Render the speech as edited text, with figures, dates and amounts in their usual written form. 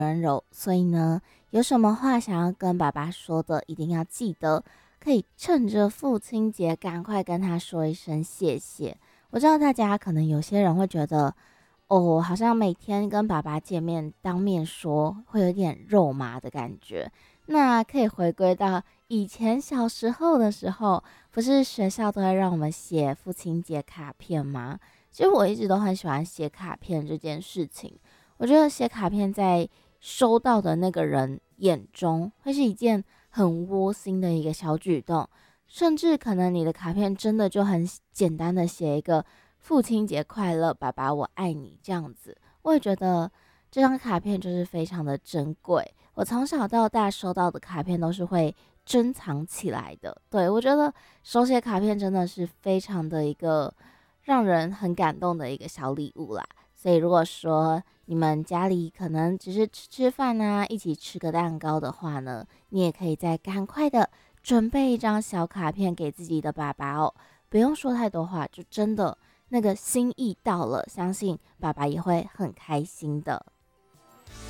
温柔，所以呢，有什么话想要跟爸爸说的，一定要记得，可以趁着父亲节赶快跟他说一声谢谢。我知道大家可能有些人会觉得，哦，好像每天跟爸爸见面当面说，会有点肉麻的感觉。那可以回归到以前小时候的时候，不是学校都会让我们写父亲节卡片吗？其实我一直都很喜欢写卡片这件事情。我觉得写卡片在收到的那个人眼中，会是一件很窝心的一个小举动。甚至可能你的卡片真的就很简单的写一个父亲节快乐，爸爸我爱你这样子，我也觉得这张卡片就是非常的珍贵。我从小到大收到的卡片都是会珍藏起来的。对，我觉得手写卡片真的是非常的一个让人很感动的一个小礼物啦。所以如果说你们家里可能只是吃吃饭啊，一起吃个蛋糕的话呢，你也可以再赶快的准备一张小卡片给自己的爸爸哦，不用说太多话，就真的那个心意到了，相信爸爸也会很开心的。